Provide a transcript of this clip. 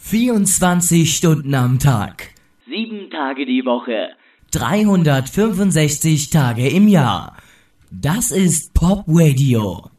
24 Stunden am Tag. 7 Tage die Woche. 365 Tage im Jahr. Das ist Pop Radio.